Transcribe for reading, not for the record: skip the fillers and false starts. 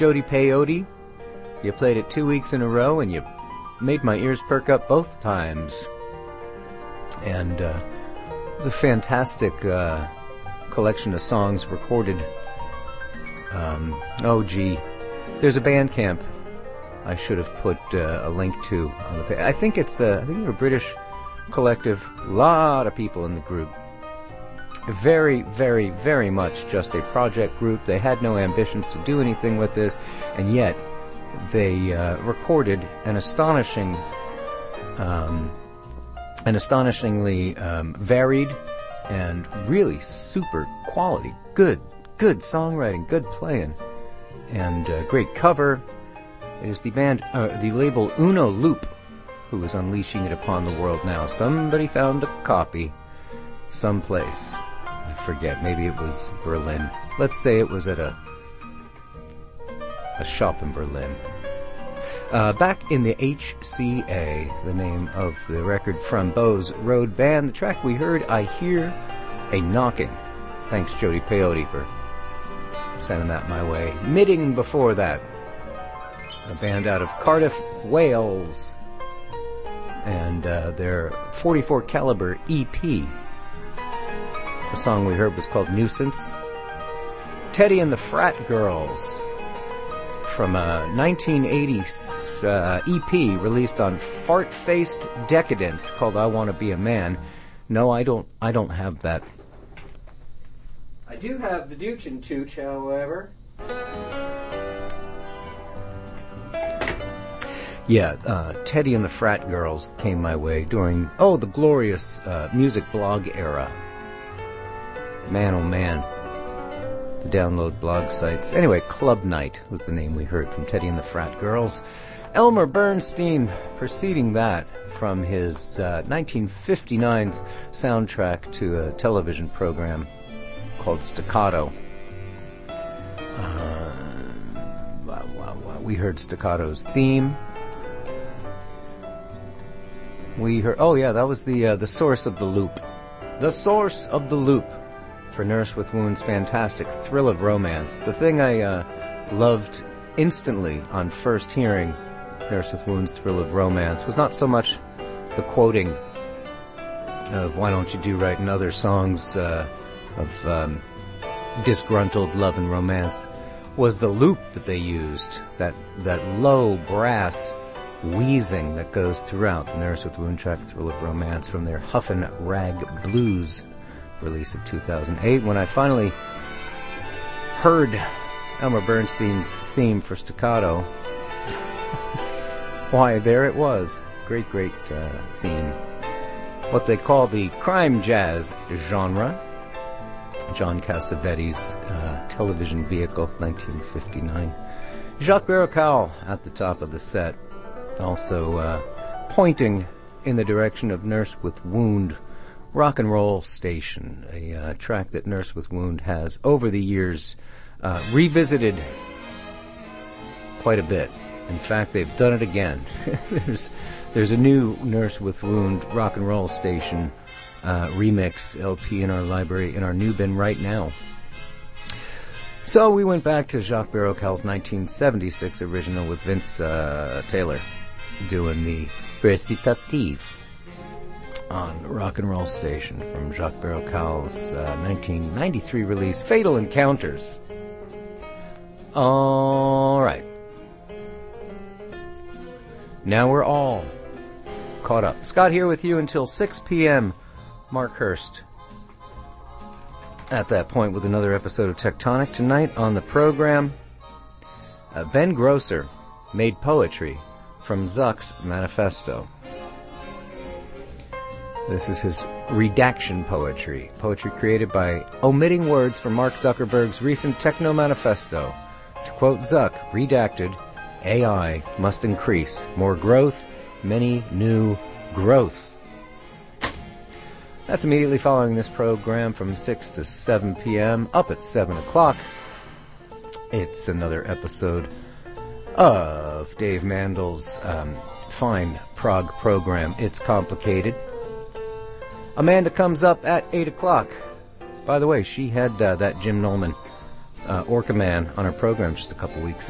Jody Peyote. You played it 2 weeks in a row, and you made my ears perk up both times. And it's a fantastic collection of songs recorded. There's a Bandcamp I should have put a link to on the page. I think they're a British collective. A lot of people in the group. Very, very, very much just a project group. They had no ambitions to do anything with this, and yet they recorded an astonishingly varied and really super quality, good songwriting, good playing, and great cover. It is the label Uno Loop, who is unleashing it upon the world now. Somebody found a copy someplace. I forget, maybe it was Berlin. Let's say it was at a shop in Berlin. Back in the HCA, the name of the record from Bose Road Band. The track we heard, I Hear a Knocking. Thanks, Jody Peyote, for sending that my way. Knitting before that, a band out of Cardiff, Wales, and their 44 caliber EP. The song we heard was called Nuisance. Teddy and the Frat Girls, from a 1980 EP released on Fart-Faced Decadence called I Want to Be a Man. No, I don't have that. I do have the Dooch and Tooch, however. Yeah, Teddy and the Frat Girls came my way during, the glorious music blog era. Man, oh man. The download blog sites. Anyway, Club Night was the name we heard from Teddy and the Frat Girls. Elmer Bernstein preceding that from his 1959's soundtrack to a television program called Staccato. We heard Staccato's theme. We heard, that was the source of the loop. The source of the loop for Nurse with Wound's fantastic Thrill of Romance. The thing I loved instantly on first hearing Nurse with Wound's Thrill of Romance was not so much the quoting of Why Don't You Do Right in Other Songs of disgruntled love and romance, was the loop that they used, that low brass wheezing that goes throughout the Nurse with Wound track Thrill of Romance from their Huffin' Rag Blues release of 2008. When I finally heard Elmer Bernstein's theme for Staccato, why, there it was. Great theme. What they call the crime jazz genre. John Cassavetes' television vehicle, 1959. Jacques Barrocal at the top of the set, also pointing in the direction of Nurse with Wound, Rock and Roll Station, a track that Nurse with Wound has, over the years, revisited quite a bit. In fact, they've done it again. There's a new Nurse with Wound Rock and Roll Station remix LP in our library, in our new bin right now. So we went back to Jacques Barrocal's 1976 original with Vince Taylor doing the recitative on Rock and Roll Station from Jacques Barrocal's 1993 release, Fatal Encounters. All right. Now we're all caught up. Scott here with you until 6 p.m. Mark Hurst at that point with another episode of Tectonic. Tonight on the program, Ben Grosser made poetry from Zuck's manifesto. This is his redaction poetry created by omitting words from Mark Zuckerberg's recent Techno Manifesto. To quote Zuck, redacted, AI must increase. More growth, many new growth. That's immediately following this program from 6 to 7 p.m. Up at 7 o'clock. It's another episode of Dave Mandel's fine prog program, It's Complicated. Amanda comes up at 8 o'clock. By the way, she had that Jim Nolman Orca Man on her program just a couple weeks